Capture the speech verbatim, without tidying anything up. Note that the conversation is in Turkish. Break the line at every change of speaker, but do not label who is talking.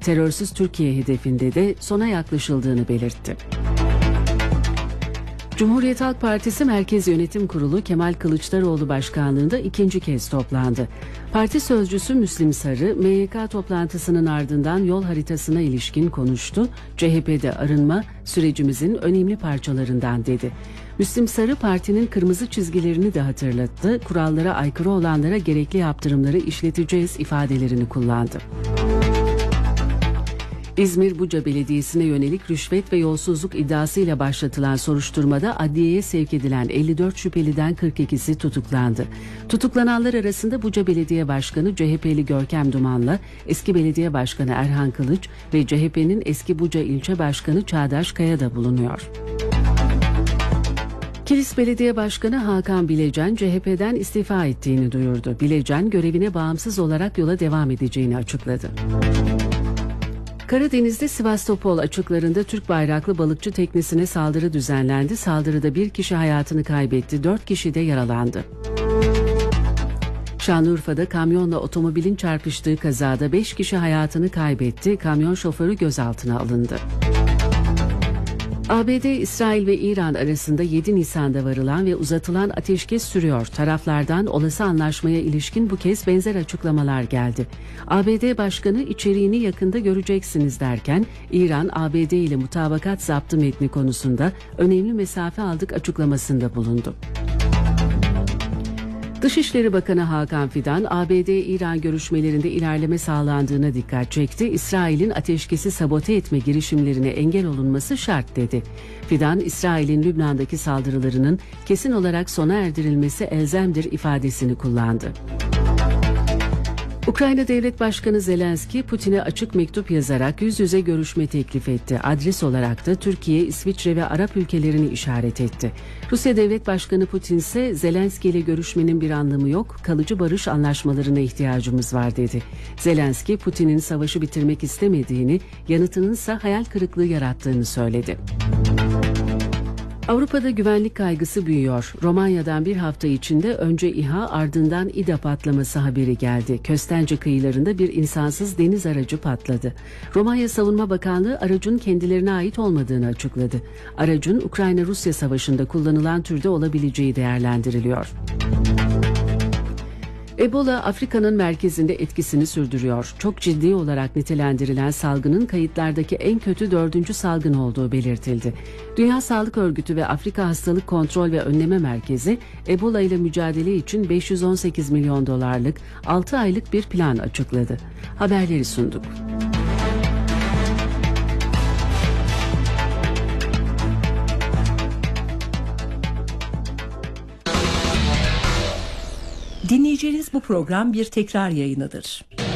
terörsüz Türkiye hedefinde de sona yaklaşıldığını belirtti. Cumhuriyet Halk Partisi Merkez Yönetim Kurulu Kemal Kılıçdaroğlu başkanlığında ikinci kez toplandı. Parti sözcüsü Müslim Sarı, M Y K toplantısının ardından yol haritasına ilişkin konuştu. C H P'de arınma sürecimizin önemli parçalarından dedi. Müslim Sarı partinin kırmızı çizgilerini de hatırlattı. Kurallara aykırı olanlara gerekli yaptırımları işleteceğiz ifadelerini kullandı. İzmir Buca Belediyesi'ne yönelik rüşvet ve yolsuzluk iddiasıyla başlatılan soruşturmada adliyeye sevk edilen elli dört şüpheliden kırk ikisi tutuklandı. Tutuklananlar arasında Buca Belediye Başkanı C H P'li Görkem Duman'la eski belediye başkanı Erhan Kılıç ve C H P'nin eski Buca İlçe Başkanı Çağdaş Kaya da bulunuyor. Kilis Belediye Başkanı Hakan Bilecen C H P'den istifa ettiğini duyurdu. Bilecen görevine bağımsız olarak yola devam edeceğini açıkladı. Karadeniz'de Sivastopol açıklarında Türk bayraklı balıkçı teknesine saldırı düzenlendi. Saldırıda bir kişi hayatını kaybetti, dört kişi de yaralandı. Şanlıurfa'da kamyonla otomobilin çarpıştığı kazada beş kişi hayatını kaybetti, kamyon şoförü gözaltına alındı. A B D, İsrail ve İran arasında yedi Nisan'da varılan ve uzatılan ateşkes sürüyor. Taraflardan olası anlaşmaya ilişkin bu kez benzer açıklamalar geldi. A B D Başkanı içeriğini yakında göreceksiniz derken, İran, A B D ile mutabakat zaptı metni konusunda önemli mesafe aldık açıklamasında bulundu. Dışişleri Bakanı Hakan Fidan, A B D-İran görüşmelerinde ilerleme sağlandığına dikkat çekti. İsrail'in ateşkesi sabote etme girişimlerine engel olunması şart dedi. Fidan, İsrail'in Lübnan'daki saldırılarının kesin olarak sona erdirilmesi elzemdir ifadesini kullandı. Ukrayna Devlet Başkanı Zelenski, Putin'e açık mektup yazarak yüz yüze görüşme teklif etti. Adres olarak da Türkiye, İsviçre ve Arap ülkelerini işaret etti. Rusya Devlet Başkanı Putin ise Zelenski ile görüşmenin bir anlamı yok, kalıcı barış anlaşmalarına ihtiyacımız var dedi. Zelenski, Putin'in savaşı bitirmek istemediğini, yanıtının ise hayal kırıklığı yarattığını söyledi. Avrupa'da güvenlik kaygısı büyüyor. Romanya'dan bir hafta içinde önce İHA ardından İDA patlaması haberi geldi. Köstence kıyılarında bir insansız deniz aracı patladı. Romanya Savunma Bakanlığı aracın kendilerine ait olmadığını açıkladı. Aracın Ukrayna-Rusya savaşında kullanılan türde olabileceği değerlendiriliyor. Ebola Afrika'nın merkezinde etkisini sürdürüyor. Çok ciddi olarak nitelendirilen salgının kayıtlardaki en kötü dördüncü salgın olduğu belirtildi. Dünya Sağlık Örgütü ve Afrika Hastalık Kontrol ve Önleme Merkezi, Ebola ile mücadele için beş yüz on sekiz milyon dolarlık altı aylık bir plan açıkladı. Haberleri sunduk.
Dinleyeceğiniz bu program bir tekrar yayınıdır.